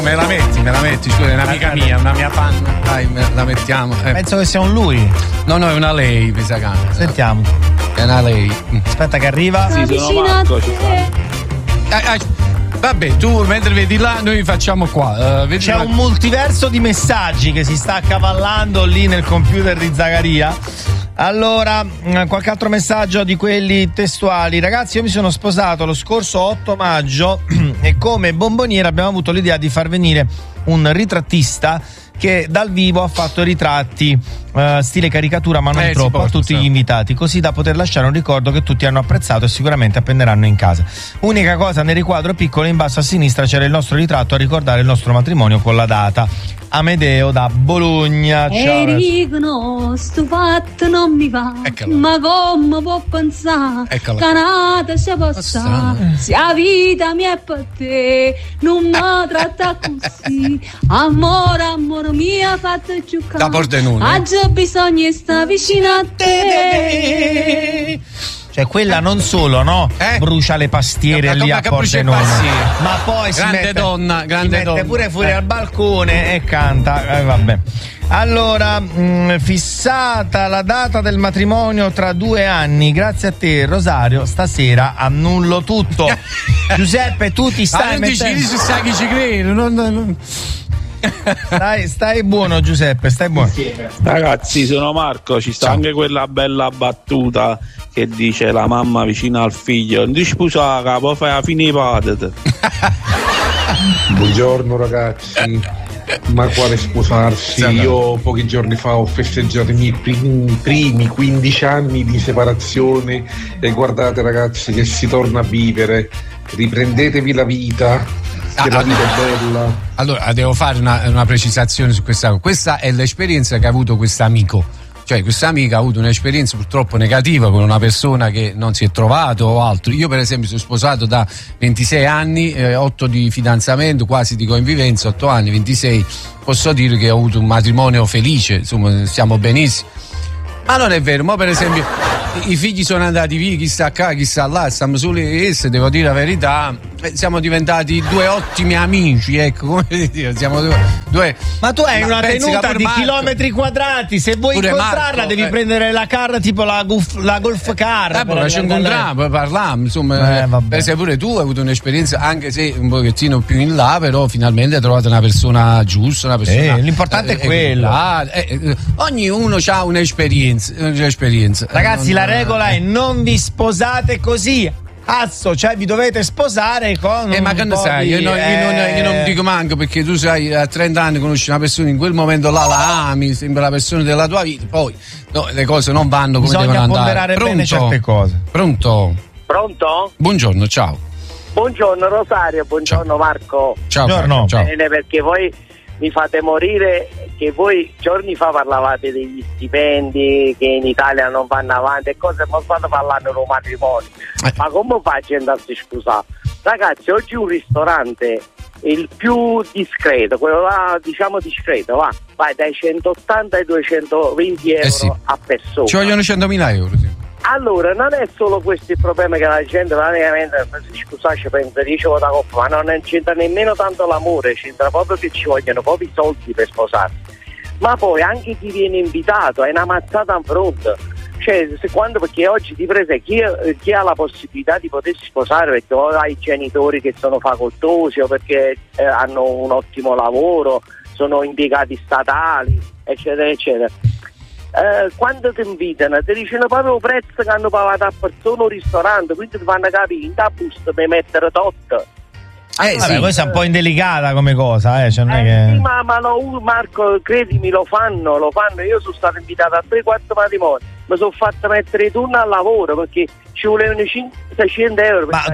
Me la metti, scusa, è un'amica mia, una mia fan. Dai, la mettiamo. Penso che sia un lui. No, è una lei, mi sa che. Sentiamo. È una lei. Aspetta che arriva. Sì, sono Marco, vabbè, tu mentre vedi là, noi facciamo qua. C'è un multiverso di messaggi che si sta accavallando lì nel computer di Zagaria. Allora, qualche altro messaggio di quelli testuali. Ragazzi, io mi sono sposato lo scorso 8 maggio e come bomboniera abbiamo avuto l'idea di far venire un ritrattista che dal vivo ha fatto ritratti stile caricatura, ma non troppo, a tutti gli invitati, così da poter lasciare un ricordo che tutti hanno apprezzato e sicuramente appenderanno in casa. Unica cosa, nel riquadro piccolo in basso a sinistra c'era il nostro ritratto a ricordare il nostro matrimonio con la data. Amedeo da Bologna. Ciao. E dicono sto fatto non mi va. Eccola. Ma come può pensare che nata si possa, se la vita mia è per te non mi tratta così. Amore mio fatto giocare da Pordenone. Oggi ho bisogno di stare vicino a te. Cioè quella non solo, no? Brucia le pastiere lì a Pordenone, ma poi si mette pure fuori al balcone e canta. Vabbè. Allora, fissata la data del matrimonio tra 2 anni, grazie a te Rosario, stasera annullo tutto. Giuseppe, tu ti stai mettendo... non sai chi ci credo, Stai buono Giuseppe, stai buono. Ragazzi, sono Marco, ci sta anche quella bella battuta che dice la mamma vicino al figlio: non ti sposare, poi fai la fine padre. Buongiorno ragazzi, ma quale sposarsi? Io pochi giorni fa ho festeggiato i miei primi 15 anni di separazione e guardate ragazzi che si torna a vivere, riprendetevi la vita. La vita è bella. Allora, devo fare una precisazione su questa. Questa è l'esperienza che ha avuto quest'amico. Cioè, quest'amica ha avuto un'esperienza purtroppo negativa con una persona che non si è trovato o altro. Io, per esempio, sono sposato da 26 anni, 8 di fidanzamento, quasi di convivenza, 8 anni, 26. Posso dire che ho avuto un matrimonio felice, insomma, stiamo benissimo. Ma non è vero, mo per esempio i figli sono andati via, chi sta qua, chi sta là, stiamo soli e devo dire la verità, siamo diventati 2 ottimi amici, ecco, come dire, siamo due. Ma tu hai una tenuta di chilometri quadrati, se vuoi incontrarla devi prendere la car tipo la golf car. Poi ci incontriamo, poi parliamo, insomma, per esempio pure tu hai avuto un'esperienza, anche se un pochettino più in là, però finalmente hai trovato una persona giusta, una persona. L'importante è quello. Ognuno ha un'esperienza. Ragazzi, la regola è non vi sposate così. Cioè vi dovete sposare con ma che ne sai, io non dico manco, perché tu sai, a 30 anni conosci una persona, in quel momento là la ami, sembra la persona della tua vita, poi le cose non vanno come devono andare. Bisogna ponderare bene certe cose. Pronto? Buongiorno, ciao. Buongiorno Rosario, buongiorno Marco. Ciao. Ciao. Bene, perché voi mi fate morire, che voi giorni fa parlavate degli stipendi che in Italia non vanno avanti e cose, ma state parlando di un matrimonio. Ma come faccio ad andarsi scusare? Ragazzi, oggi un ristorante, il più discreto, quello là diciamo discreto, vai dai 180 ai 220 euro a persona. Ci vogliono 100.000 euro, sì. Allora, non è solo questo il problema, che la gente praticamente scusate pensa dice da coppa, ma non c'entra nemmeno tanto l'amore, c'entra proprio che ci vogliono proprio i soldi per sposarsi. Ma poi anche chi viene invitato è una mazzata in fronte. Cioè, perché oggi ti prese chi ha la possibilità di potersi sposare perché o ha i genitori che sono facoltosi o perché hanno un ottimo lavoro, sono impiegati statali, eccetera eccetera. Quando ti invitano ti dicono proprio il prezzo che hanno pagato a persona un ristorante, quindi ti fanno capire in da busta per mettere tot. Vabbè, questa è un po' indelicata come cosa, cioè non è che... Sì, ma no, Marco, credimi, lo fanno. Io sono stato invitato a 3-4 matrimoni, mi sono fatto mettere i turni al lavoro perché ci volevano 500-600 euro. Ma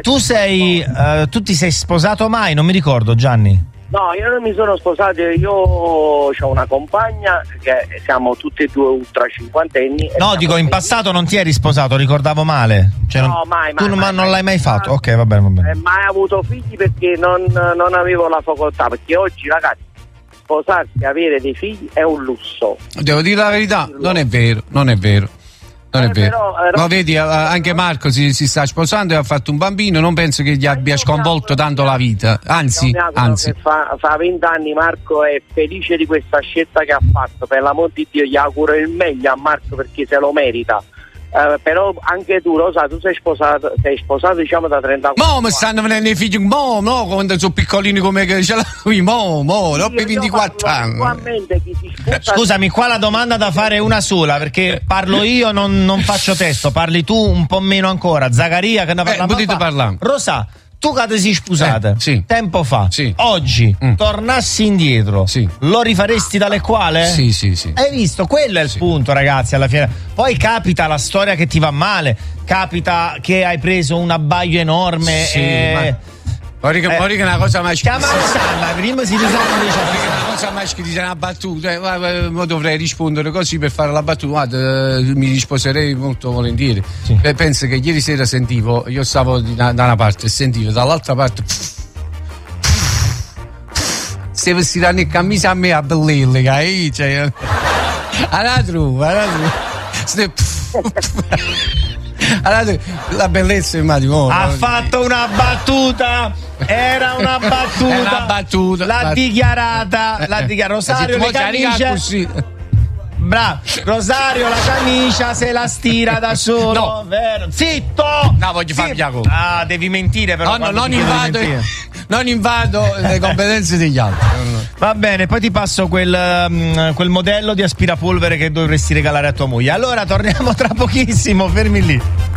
tu ti sei sposato mai? Non mi ricordo, Gianni. No, io non mi sono sposato, io ho una compagna che siamo tutti e due ultra cinquantenni. No, dico, in passato non ti eri sposato, ricordavo male. Cioè, no, mai. Tu non l'hai mai fatto? Ok, va bene. Mai avuto figli perché non avevo la facoltà, perché oggi, ragazzi, sposarsi e avere dei figli è un lusso. Devo dire la verità, non è vero. Non è vero. Ma vedi, anche Marco si sta sposando e ha fatto un bambino, non penso che gli abbia sconvolto tanto la vita, anzi. Che fa 20 anni Marco è felice di questa scelta che ha fatto, per l'amor di Dio gli auguro il meglio a Marco perché se lo merita. Però anche tu, Rosa, tu sei sposato diciamo da 34 anni. Mi stanno venendo i figli, quando sono piccolini come che ce l'hai, dopo 24 anni. Scusami, qua la domanda da fare è una sola, perché parlo io, non faccio testo, parli tu un po' meno ancora. Zaccaria che ne parliamo. Rosa, tu che ti sei sposata tempo fa, oggi tornassi indietro, lo rifaresti dalle quale? Sì. Hai visto? Quello è il punto, ragazzi, alla fine. Poi capita la storia che ti va male, capita che hai preso un abbaglio enorme Ora che una cosa mai chiamala Sandra, prima si una cosa mai che dice una battuta, dovrei rispondere così per fare la battuta. Guarda, mi risposerei molto volentieri. Penso che ieri sera sentivo, io stavo da una parte e sentivo dall'altra parte se vestiranno in camicia a me a bellille, che cioè la bellezza immagino. Ha fatto una battuta. Era una battuta. L'ha dichiarata. Rosario le camicie. Bravo. Rosario la camicia se la stira da solo. No. Vero. Zitto. No, voglio farmi la colpa. Ah, devi mentire però. No, non invado le competenze degli altri. Va bene, poi ti passo quel modello di aspirapolvere che dovresti regalare a tua moglie. Allora torniamo tra pochissimo, fermi lì.